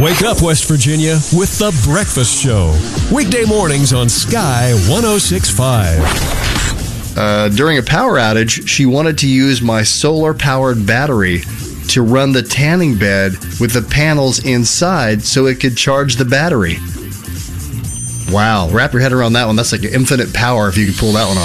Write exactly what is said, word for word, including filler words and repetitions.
Wake up, West Virginia, with The Breakfast Show. Weekday mornings on Sky one oh six point five. Uh, during a power outage, she wanted to use my solar-powered battery to run the tanning bed with the panels inside so it could charge the battery. Wow. Wrap your head around that one. That's like infinite power if you could pull that one off.